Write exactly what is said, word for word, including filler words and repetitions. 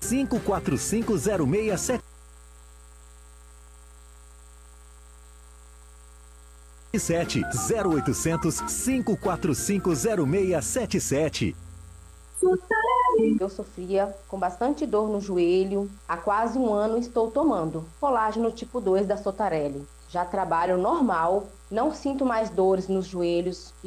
cinco quatro cinco zero seis sete sete zero oitocentos cinco quatro cinco zero seis sete sete. Eu sofria com bastante dor no joelho. Há quase um ano estou tomando colágeno tipo dois da Sotarelli. Já trabalho normal, não sinto mais dores nos joelhos.